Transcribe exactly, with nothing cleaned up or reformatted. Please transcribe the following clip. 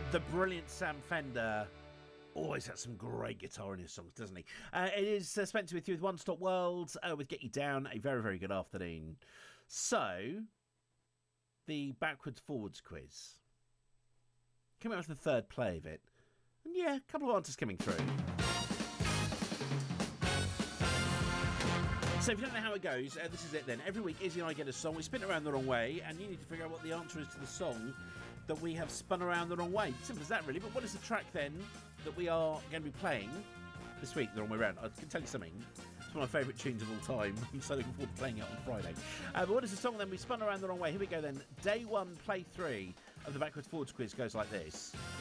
The brilliant Sam Fender always has some great guitar in his songs, doesn't he? Uh, it is uh, Spencer with you with One Stop World, uh, with Get You Down. A very, very good afternoon. So, the backwards forwards quiz. Coming out with the third play of it. And yeah, a couple of answers coming through. So if you don't know how it goes, uh, this is it then. Every week, Izzy and I get a song. We spin it around the wrong way, and you need to figure out what the answer is to the song that we have spun around the wrong way. Simple as that, really. But what is the track, then, that we are going to be playing this week, the wrong way around? I can tell you something. It's one of my favourite tunes of all time. I'm so looking forward to playing it on Friday. Uh, but what is the song, then? We spun around the wrong way. Here we go, then. Day one, play three of the backwards forwards quiz goes like this.